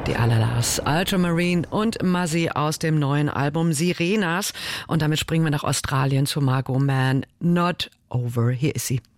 Die Alalas, Ultramarine und Muzzy aus dem neuen Album Sirenas. Und damit springen wir nach Australien zu Margot Mann. Not Over. Hier ist sie.